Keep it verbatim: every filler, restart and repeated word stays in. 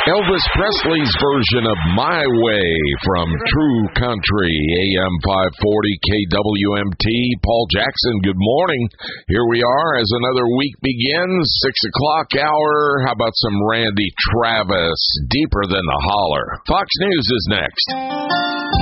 Elvis Presley's version of My Way from True Country, A M five forty K W M T. Paul Jackson, good morning. Here we are as another week begins, six o'clock hour. How about some Randy Travis, Deeper Than the Holler? Fox News is next.